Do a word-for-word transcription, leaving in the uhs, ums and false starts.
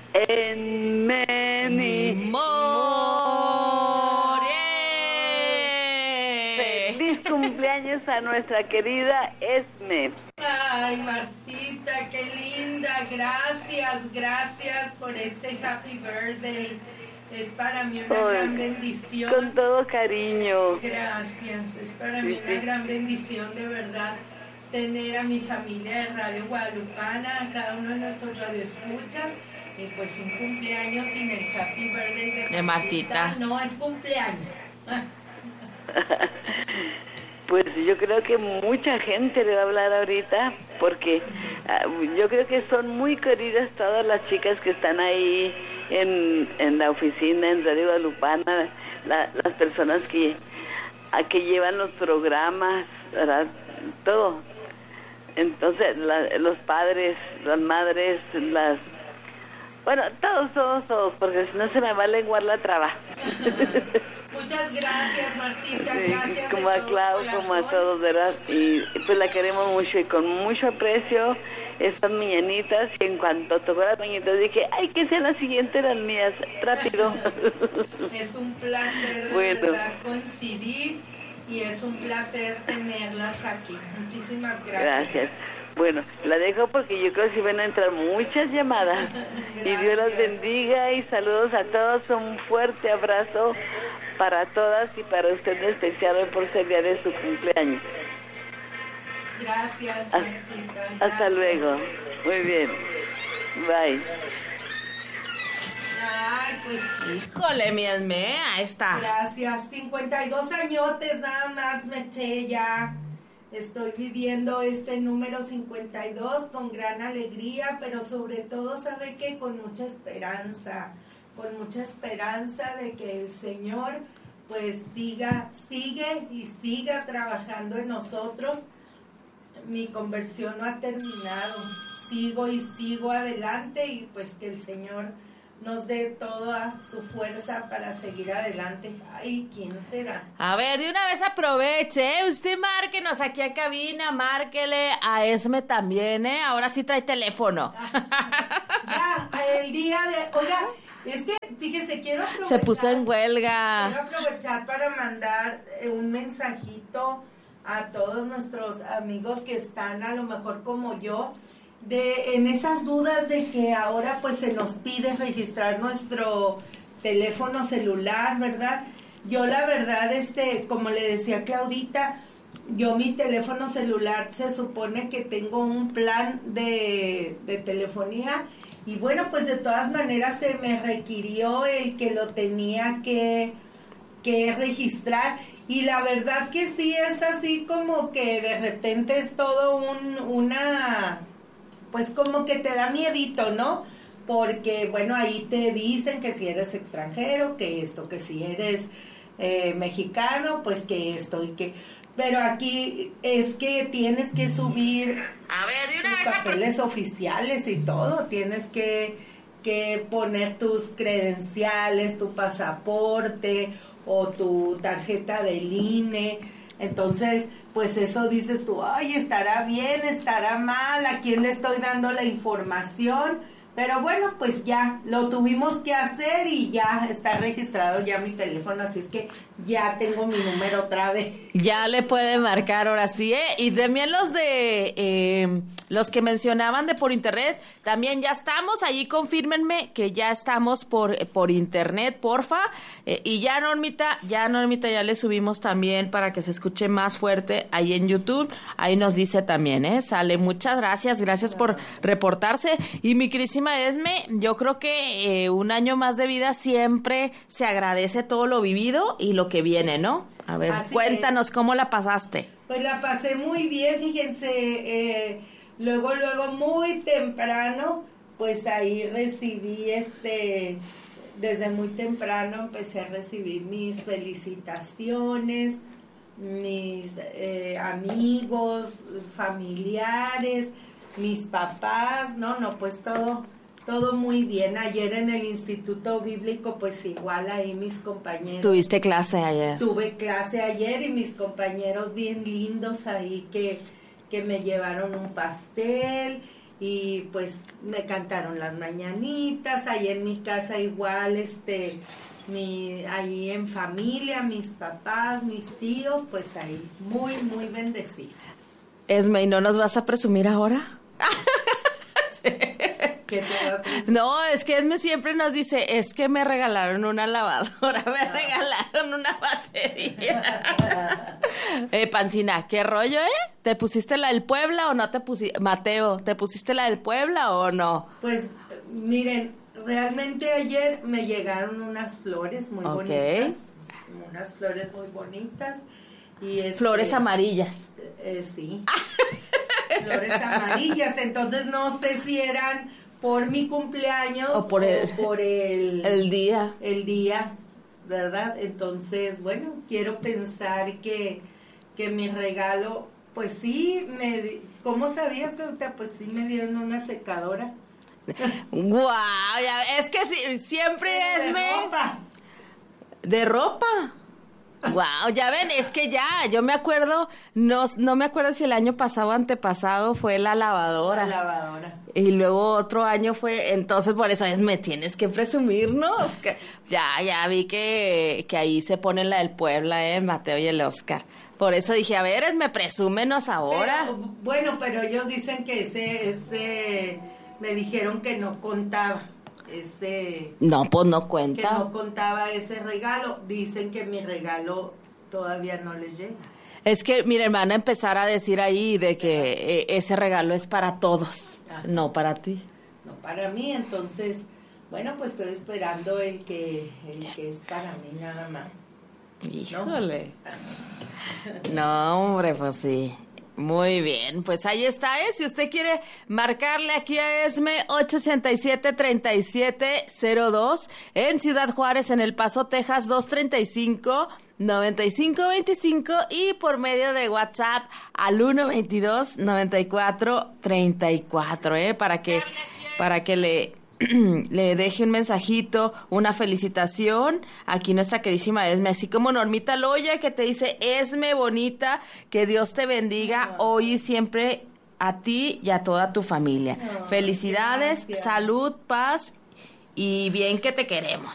En many more. Feliz cumpleaños a nuestra querida Esme. Ay, Martita, qué linda. Gracias, gracias por este happy birthday. Es para mí una oh, gran bendición. Con todo cariño. Gracias, es para mí una gran bendición, de verdad, tener a mi familia de Radio Guadalupana, a cada uno de nuestros radioescuchas. Y pues un cumpleaños sin el happy birthday de, de Martita. Martita. No es cumpleaños. Pues yo creo que mucha gente le va a hablar ahorita, porque uh, yo creo que son muy queridas todas las chicas que están ahí en, en la oficina, en Radio Guadalupana, la, las personas que, a que llevan los programas, ¿verdad? Todo. Entonces, la, los padres, las madres, las... Bueno, todos, todos, todos, porque si no se me va a lenguar la traba. Muchas gracias, Martita, sí, gracias. Como a Clau, como a todos, ¿verdad? Y pues la queremos mucho y con mucho aprecio estas mañanitas. Y en cuanto tocó las mañanitas dije, ay, que sea la siguiente, las mías, rápido. Es un placer de bueno. verdad coincidir y es un placer tenerlas aquí. Muchísimas gracias. Gracias. Bueno, la dejo porque yo creo que sí van a entrar muchas llamadas. Y Dios las bendiga y saludos a todos. Un fuerte abrazo para todas y para usted en especial hoy por ser día de su cumpleaños. Gracias, Martita. Hasta Gracias. Luego. Muy bien. Bye. Ay, pues... Híjole, mi Esme, ahí está. Gracias. cincuenta y dos añotes nada más me eché ya. Estoy viviendo este número cincuenta y dos con gran alegría, pero sobre todo, ¿sabe qué? Con mucha esperanza, con mucha esperanza de que el Señor pues siga, sigue y siga trabajando en nosotros. Mi conversión no ha terminado, sigo y sigo adelante y pues que el Señor nos dé toda su fuerza para seguir adelante. Ay, ¿quién será? A ver, de una vez aproveche, ¿eh? Usted márquenos aquí a cabina, márquele a Esme también, ¿eh? Ahora sí trae teléfono. Ya, el día de... Oiga, es que, fíjese, quiero aprovechar... Se puso en huelga. Quiero aprovechar para mandar un mensajito a todos nuestros amigos que están a lo mejor como yo, de en esas dudas de que ahora pues se nos pide registrar nuestro teléfono celular, ¿verdad? Yo la verdad, este, como le decía Claudita, yo mi teléfono celular se supone que tengo un plan de, de telefonía y bueno, pues de todas maneras se me requirió el que lo tenía que, que registrar y la verdad que sí es así como que de repente es todo un, una... pues como que te da miedito, ¿no? Porque, bueno, ahí te dicen que si eres extranjero, que esto, que si eres eh, mexicano, pues que esto y que... Pero aquí es que tienes que subir a ver, de una tus vez papeles a... oficiales y todo, tienes que, que poner tus credenciales, tu pasaporte o tu tarjeta del I N E... Entonces, pues eso dices tú, ay, estará bien, estará mal, ¿a quién le estoy dando la información? Pero bueno, pues ya, lo tuvimos que hacer y ya está registrado ya mi teléfono, así es que ya tengo mi número otra vez. Ya le puede marcar ahora sí, ¿eh? Y también los de, eh, los que mencionaban de por internet, también ya estamos, allí confírmenme que ya estamos por, por internet, porfa. Eh, y ya Normita, ya Normita, ya le subimos también para que se escuche más fuerte ahí en YouTube, ahí nos dice también, ¿eh? Sale, muchas gracias, gracias por reportarse. Y mi querísima Esme, yo creo que eh, un año más de vida siempre se agradece todo lo vivido y lo que viene, ¿no? A ver, así cuéntanos es. ¿Cómo la pasaste? Pues la pasé muy bien, fíjense, eh, luego, luego, muy temprano, pues ahí recibí, este, desde muy temprano empecé a recibir mis felicitaciones, mis eh, amigos, familiares, mis papás, no, no, pues todo... Todo muy bien. Ayer en el Instituto Bíblico, pues igual ahí mis compañeros. ¿Tuviste clase ayer? Tuve clase ayer y mis compañeros bien lindos ahí que, que me llevaron un pastel y pues me cantaron las mañanitas, ahí en mi casa igual, este, mi, ahí en familia, mis papás, mis tíos, pues ahí muy, muy bendecida. Esme, ¿y no nos vas a presumir ahora? Sí. ¿Qué te va a presumir? No, es que Esme siempre nos dice, es que me regalaron una lavadora, me ah. regalaron una batería. eh, Pancina, ¿qué rollo, eh? ¿Te pusiste la del Puebla o no te pusiste? Mateo, ¿te pusiste la del Puebla o no? Pues, miren, realmente ayer me llegaron unas flores muy okay. bonitas, unas flores muy bonitas. Y este, flores amarillas. Eh, sí, flores amarillas, entonces no sé si eran por mi cumpleaños o por el, o por el, el día, el día, ¿verdad? Entonces, bueno, quiero pensar que, que mi regalo, pues sí, me, ¿cómo sabías, Claudia? Pues sí me dieron una secadora. Guau, ya, es que sí, siempre es de me... ropa. ¿De ropa? Wow, ya ven, es que ya, yo me acuerdo, no, no me acuerdo si el año pasado o antepasado fue la lavadora. La lavadora. Y luego otro año fue, entonces por eso es, me tienes que presumirnos. Que, ya, ya vi que, que ahí se pone la del Puebla, eh, Mateo y el Oscar. Por eso dije, a ver, me presúmenos ahora. Pero, bueno, pero ellos dicen que ese, ese, me dijeron que no contaba. Ese, no, pues no cuenta. Que no contaba ese regalo. Dicen que mi regalo todavía no les llega. Es que, miren, van a empezar a decir ahí de que eh, ese regalo es para todos, ajá, no para ti. No para mí, entonces, bueno, pues estoy esperando el que, el que es para mí nada más. Híjole. No, no hombre, pues sí. Muy bien, pues ahí está, ¿eh? Si usted quiere marcarle aquí a Esme, ocho ocho siete, tres siete cero dos, en Ciudad Juárez, en El Paso, Texas, dos tres cinco, nueve cinco dos cinco, y por medio de WhatsApp al uno veintidós, noventa y cuatro, treinta y cuatro, ¿eh? Para que, para que le... le deje un mensajito, una felicitación aquí nuestra queridísima Esme, así como Normita Loya, que te dice: Esme bonita, que Dios te bendiga oh. hoy y siempre, a ti y a toda tu familia. Oh, felicidades, gracias. Salud, paz y bien que te queremos.